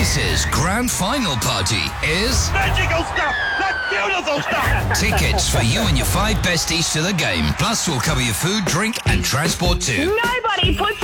This grand final party is magical stuff! That's beautiful stuff! tickets for you and your 5 besties to the game. Plus, we'll cover your food, drink, and transport too. Nobody puts